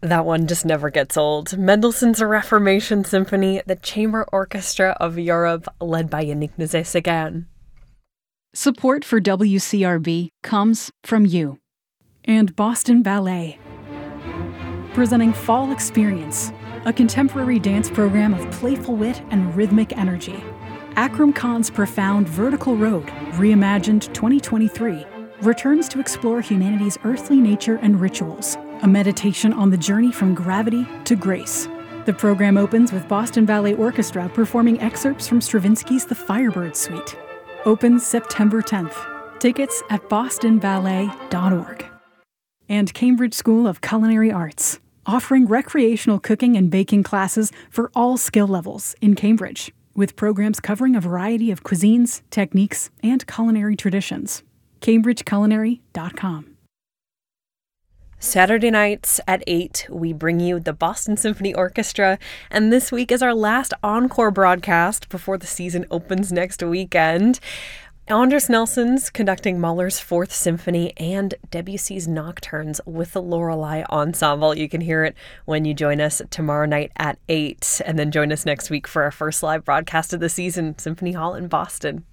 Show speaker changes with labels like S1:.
S1: That one just never gets old. Mendelssohn's Reformation Symphony, the Chamber Orchestra of Europe, led by Yannick Nézet-Séguin.
S2: Support for WCRB comes from you and Boston Ballet. Presenting Fall Experience, a contemporary dance program of playful wit and rhythmic energy. Akram Khan's profound Vertical Road, reimagined 2023, returns to explore humanity's earthly nature and rituals, a meditation on the journey from gravity to grace. The program opens with Boston Ballet Orchestra performing excerpts from Stravinsky's The Firebird Suite. Opens September 10th. Tickets at bostonballet.org. And Cambridge School of Culinary Arts, offering recreational cooking and baking classes for all skill levels in Cambridge, with programs covering a variety of cuisines, techniques, and culinary traditions. CambridgeCulinary.com.
S1: Saturday nights at 8, we bring you the Boston Symphony Orchestra, and this week is our last encore broadcast before the season opens next weekend. Anders Nelson's conducting Mahler's Fourth Symphony and Debussy's Nocturnes with the Lorelei Ensemble. You can hear it when you join us tomorrow night at 8, and then join us next week for our first live broadcast of the season, Symphony Hall in Boston.